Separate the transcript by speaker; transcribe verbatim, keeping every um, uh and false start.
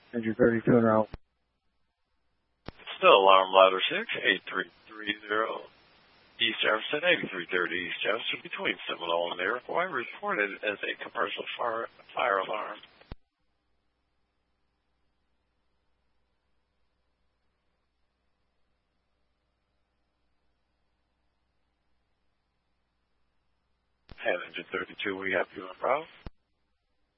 Speaker 1: Engine thirty-two and route.
Speaker 2: Still alarm ladder six, eight three three zero. East Jefferson, eighty-three thirty East Jefferson, between Seminole and Iroquois, reported as a commercial fire, fire alarm. And Engine thirty-two, we have you on route.